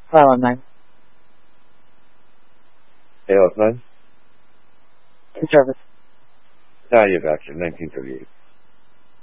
519. ALS 9? In service. You're back in 1938.